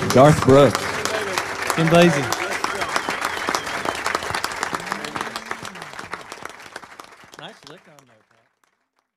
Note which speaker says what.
Speaker 1: Garth Brooks.
Speaker 2: Kim Basie. Nice lick on there, Pat.